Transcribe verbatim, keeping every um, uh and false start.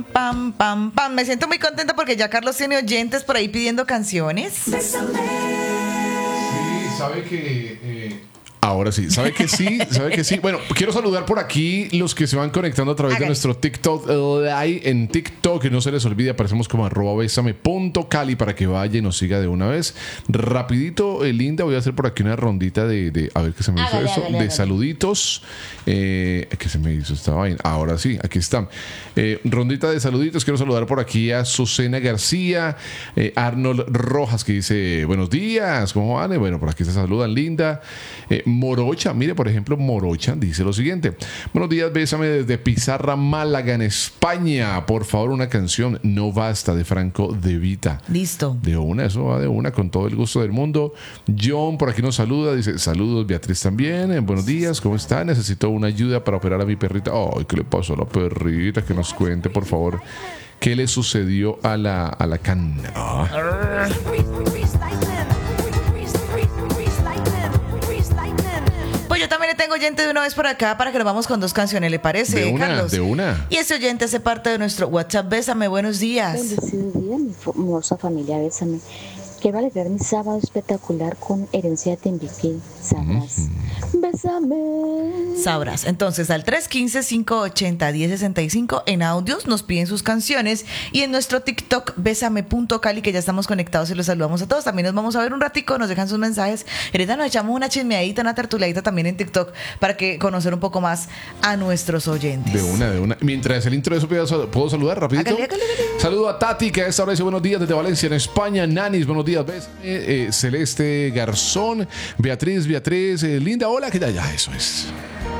Pam, pam, pam. Me siento muy contenta porque ya Carlos tiene oyentes por ahí pidiendo canciones. Sí, sabe que... Eh, ahora sí, sabe que sí, sabe que sí. Bueno, quiero saludar por aquí los que se van conectando a través Hágale. de nuestro TikTok Live. En TikTok, no se les olvide, aparecemos como arroba besame punto cali para que vaya y nos siga de una vez. Rapidito, eh, Linda, voy a hacer por aquí una rondita de, de a ver qué se me hizo Hágale, eso, hágale, de hágale. saluditos. Eh, ¿Qué se me hizo esta vaina? Ahora sí, aquí están. Eh, rondita de saluditos. Quiero saludar por aquí a Susana García, eh, Arnold Rojas, que dice buenos días, ¿cómo van? Bueno, por aquí se saludan, Linda. Eh, Morocha, mire, por ejemplo, Morocha dice lo siguiente: buenos días, bésame desde Pizarra, Málaga, en España. Por favor, una canción, No Basta, de Franco De Vita. Listo. De una, eso va de una, con todo el gusto del mundo. John por aquí nos saluda, dice saludos, Beatriz también, eh, buenos días, ¿cómo está? Necesito una ayuda para operar a mi perrita. Ay, ¿qué le pasó a la perrita? Que nos cuente, por favor, qué le sucedió a la, a la cana. Pues yo también le tengo oyente de una vez por acá para que nos vamos con dos canciones, ¿le parece, De una, Carlos? de una. Y ese oyente hace parte de nuestro WhatsApp. Bésame, buenos días. Bendecido día, mi hermosa familia, bésame. Quiero alegrar mi sábado espectacular con Herencia de Timbiquí, sabrás. Mm-hmm. Bésame. Sabrás. Entonces, al tres uno cinco, cinco ocho cero, uno cero seis cinco en audios nos piden sus canciones y en nuestro TikTok besame punto cali, que ya estamos conectados y los saludamos a todos. También nos vamos a ver un ratico, nos dejan sus mensajes. Ahorita nos echamos una chismeadita, una tertuliadita también en TikTok para que conocer un poco más a nuestros oyentes. De una, de una. Mientras el intro de eso, ¿puedo saludar rapidito? Hágale, hágale, hágale. Saludo a Tati, que a esta hora dice buenos días desde Valencia, en España. Nanis, buenos días. Bésame. Eh, Celeste Garzón, Beatriz, Beatriz, eh, Linda, hola, ¿qué tal? Ya, eso es.